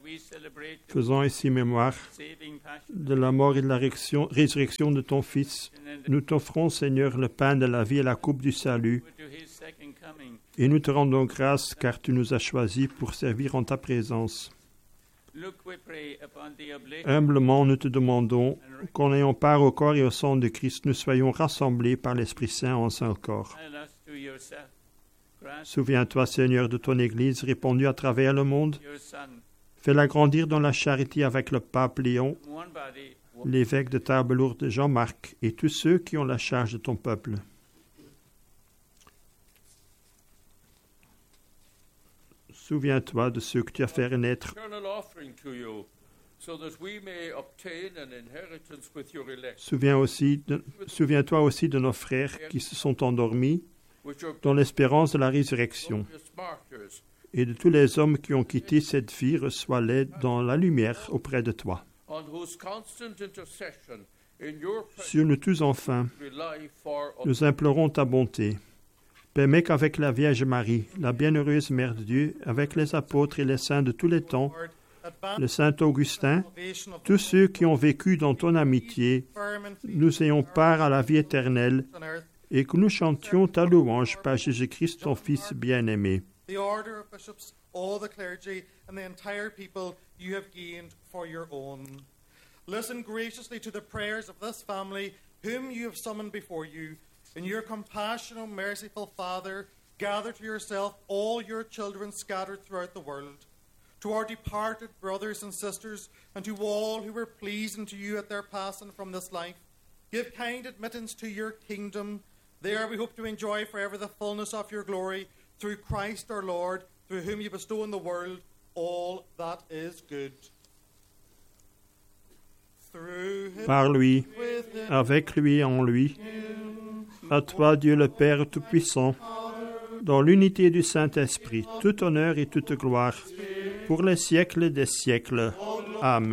Faisons ici mémoire de la mort et de la résurrection de ton Fils. Nous t'offrons, Seigneur, le pain de la vie et la coupe du salut. Et nous te rendons grâce car tu nous as choisis pour servir en ta présence. Humblement, nous te demandons qu'en ayant part au corps et au sang de Christ, nous soyons rassemblés par l'Esprit Saint en un seul corps. Souviens-toi, Seigneur, de ton Église répandue à travers le monde. Fais-la grandir dans la charité avec le pape Léon, l'évêque de Tarbes-Lourdes Jean-Marc et tous ceux qui ont la charge de ton peuple. Souviens-toi de ceux que tu as fait naître. Souviens-toi aussi de nos frères qui se sont endormis dans l'espérance de la résurrection. Et de tous les hommes qui ont quitté cette vie, reçois-les dans la lumière auprès de toi. Sur nous tous enfin, nous implorons ta bonté. Permets qu'avec la Vierge Marie, la bienheureuse Mère de Dieu, avec les apôtres et les saints de tous les temps, le Saint Augustin, tous ceux qui ont vécu dans ton amitié, nous ayons part à la vie éternelle et que nous chantions ta louange par Jésus-Christ, ton Fils bien-aimé. The order of bishops, all the clergy, and the entire people you have gained for your own. Listen graciously to the prayers of this family, whom you have summoned before you. In your compassion, O merciful Father, gather to yourself all your children scattered throughout the world. To our departed brothers and sisters, and to all who were pleasing to you at their passing from this life, give kind admittance to your kingdom. There we hope to enjoy forever the fullness of your glory, through Christ our Lord, through whom you bestow in the world all that is good. Par lui, avec lui, en lui, à toi, Dieu le Père Tout-Puissant, dans l'unité du Saint-Esprit, tout honneur et toute gloire, pour les siècles des siècles. Amen.